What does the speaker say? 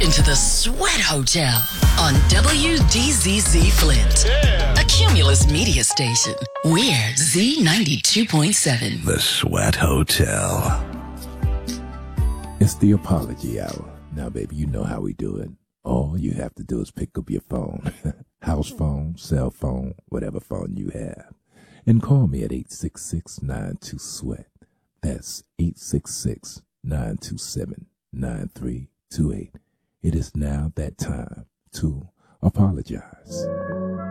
into the Sweat Hotel on WDZZ Flint, a Cumulus media station. We're Z92.7. The Sweat Hotel. It's the apology hour. Now, baby, you know how we do it. All you have to do is pick up your phone, house phone, cell phone, whatever phone you have, and call me at 866-92-SWEAT. That's 866-927-9328. It is now that time to apologize.